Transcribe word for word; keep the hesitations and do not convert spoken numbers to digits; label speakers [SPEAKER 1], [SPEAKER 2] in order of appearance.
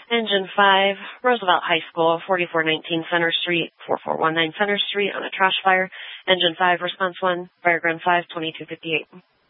[SPEAKER 1] Engine five, Roosevelt High School, forty-four nineteen Center Street, four four one nine Center Street on a trash fire. Engine five, response one, Fire Ground five, twenty-two fifty-eight.